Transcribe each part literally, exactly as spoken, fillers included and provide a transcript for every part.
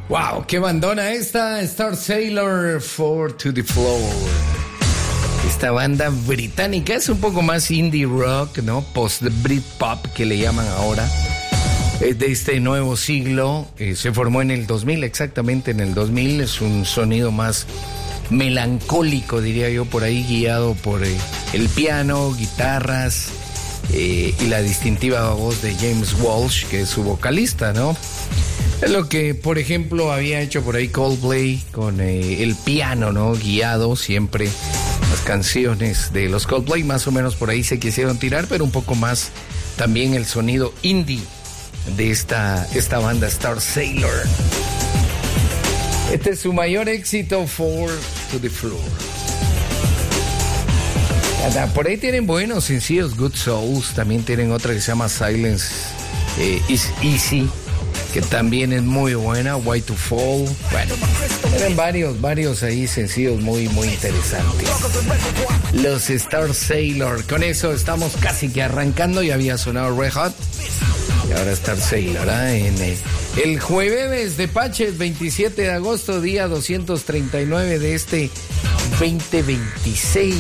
Wow, qué bandona esta, Star Sailor, Four to the Floor. Esta banda británica es un poco más indie rock, ¿no? Post-Britpop que le llaman ahora. Es de este nuevo siglo, eh, se formó en el dos mil, exactamente en el dos mil. Es un sonido más melancólico, diría yo, por ahí, guiado por eh, el piano, guitarras eh, y la distintiva voz de James Walsh, que es su vocalista, ¿no? Es lo que, por ejemplo, había hecho por ahí Coldplay con eh, el piano, ¿no? Guiado siempre. Las canciones de los Coldplay más o menos por ahí se quisieron tirar, pero un poco más también el sonido indie de esta, esta banda Star Sailor. Este es su mayor éxito, Four to the Floor. Por ahí tienen buenos sencillos, Good Souls, también tienen otra que se llama Silence eh, is Easy, que también es muy buena, Why to Fall. Bueno, tienen varios, varios ahí sencillos muy, muy interesantes. Los Star Sailor, con eso estamos casi que arrancando, ya había sonado Red Hot. Y ahora Star Sailor, ¿eh? En eh, el jueves de Paches, veintisiete de agosto, día doscientos treinta y nueve de este veinte veintiséis.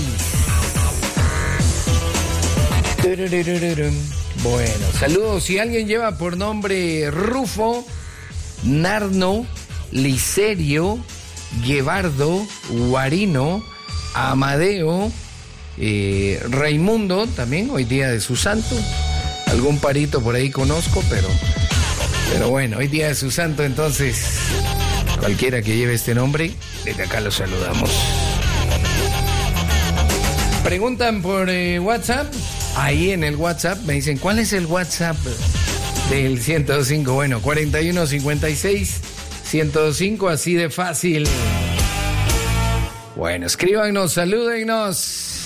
Bueno, saludos. Si alguien lleva por nombre Rufo, Narno, Licerio, Guevardo, Guarino, Amadeo, eh, Raimundo, también hoy día de su santo. Algún parito por ahí conozco, pero, pero bueno, hoy día de su santo, entonces cualquiera que lleve este nombre, desde acá lo saludamos. Preguntan por eh, WhatsApp. Ahí en el WhatsApp me dicen, ¿cuál es el WhatsApp del ciento cinco? Bueno, cuarenta y uno cincuenta y seis ciento cinco, así de fácil. Bueno, escríbanos, salúdennos.